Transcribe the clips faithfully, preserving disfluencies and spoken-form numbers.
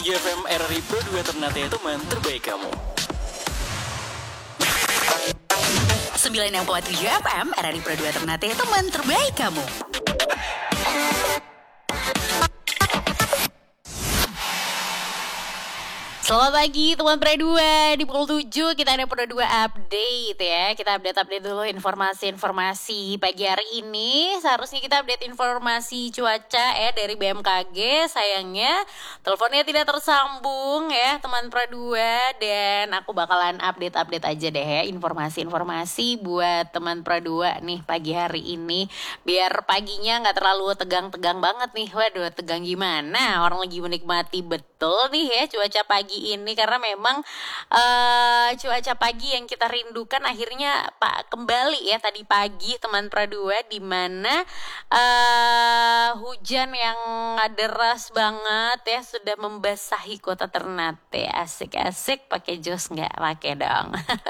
F M R R I Pro dua Ternate teman terbaik kamu. sembilan enam koma tujuh F M R R I Pro dua Ternate teman terbaik kamu. Selamat pagi teman Pro dua. Di pukul tujuh kita ada Pro dua update ya. Kita update-update dulu informasi-informasi pagi hari ini. Seharusnya kita update informasi cuaca ya dari B M K G. Sayangnya teleponnya tidak tersambung ya teman Pro dua. Dan aku bakalan update-update aja deh ya informasi-informasi buat teman Pro dua nih pagi hari ini. Biar paginya gak terlalu tegang-tegang banget nih. Waduh, tegang gimana? Orang lagi menikmati betul nih ya cuaca pagi ini, karena memang uh, cuaca pagi yang kita rindukan akhirnya Pak kembali ya tadi pagi teman Pro dua, di mana uh, hujan yang deras banget ya sudah membasahi kota Ternate. Asik-asik, pakai jos nggak? Pakai dong.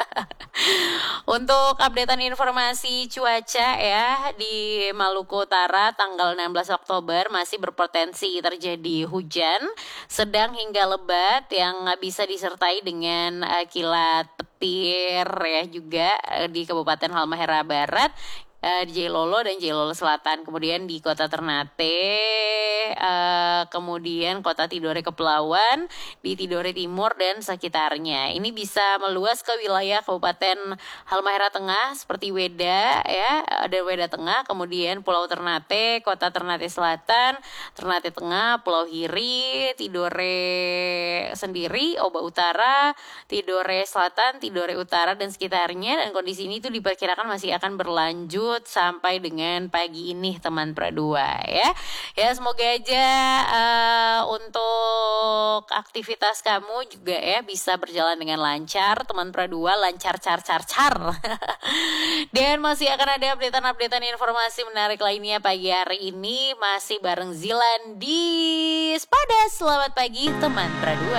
Untuk updatean informasi cuaca ya di Maluku Utara tanggal enam belas Oktober masih berpotensi terjadi hujan sedang hingga lebat yang bisa disertai dengan uh, kilat petir ya juga uh, di Kabupaten Halmahera Barat, uh, di Jailolo dan Jailolo Selatan, kemudian di Kota Ternate, uh, kemudian Kota Tidore Kepulauan, di Tidore Timur dan sekitarnya. Ini bisa meluas ke wilayah Kabupaten Halmahera Tengah seperti Weda ya, ada Weda Tengah, kemudian Pulau Ternate, Kota Ternate Selatan, Ternate Tengah, Pulau Hiri, Tidore sendiri, Oba Utara, Tidore Selatan, Tidore Utara dan sekitarnya. Dan kondisi ini tuh diperkirakan masih akan berlanjut sampai dengan pagi ini teman Pro dua ya. Ya semoga aja uh, untuk aktivitas kamu juga ya bisa berjalan dengan lancar teman Pro dua, lancar car car car. Dan masih akan ada updatean-updatean informasi menarik lainnya pagi hari ini masih bareng Zilan di Spada. Selamat pagi teman Pro dua.